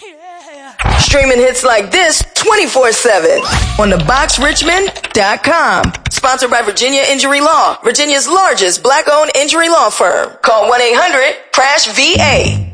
Streaming hits like this 24/7 on theboxrichmond.com. Sponsored by Virginia Injury Law, Virginia's largest black-owned injury law firm. Call 1-800-CRASH-VA.